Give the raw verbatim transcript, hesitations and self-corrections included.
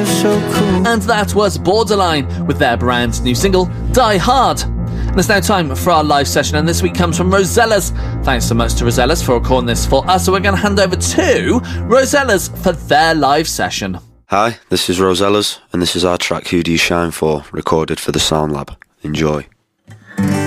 you're so cool. And that was Borderline with their brand new single, Die Hard. And it's now time for our live session, and this week comes from Rosellas. Thanks so much to Rosellas for recording this for us. So we're going to hand over to Rosellas for their live session. Hi, this is Rosellas, and this is our track Who Do You Shine For, recorded for the Sound Lab. Enjoy.